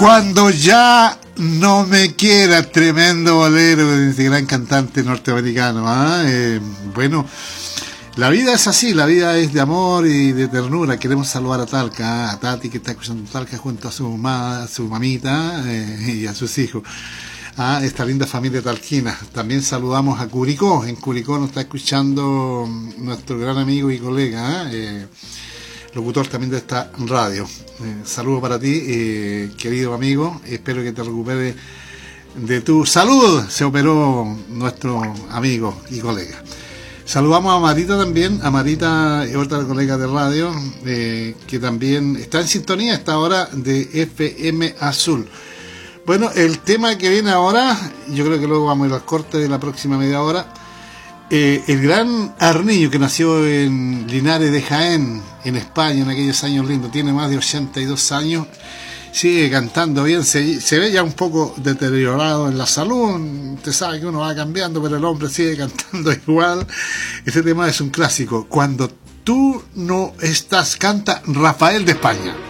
Cuando ya no me quiera, tremendo bolero de este gran cantante norteamericano. Bueno, la vida es así, la vida es de amor y de ternura. Queremos saludar a Talca, a Tati que está escuchando Talca junto a su mamá, a su mamita y a sus hijos. A esta linda familia talquina. También saludamos a Curicó. En Curicó nos está escuchando nuestro gran amigo y colega, locutor también de esta radio. Saludo para ti, querido amigo. Espero que te recuperes de tu salud. Se operó nuestro amigo y colega. Saludamos a Marita también. A Marita, otra colega de radio, que también está en sintonía a esta hora de FM Azul. Bueno, el tema que viene ahora, yo creo que luego vamos a ir al corte de la próxima media hora. El gran Arniño, que nació en Linares de Jaén, en España, en aquellos años lindos, tiene más de 82 años, sigue cantando bien, se ve ya un poco deteriorado en la salud, usted sabe que uno va cambiando, pero el hombre sigue cantando igual. Este tema es un clásico, Cuando tú no estás, canta Rafael de España.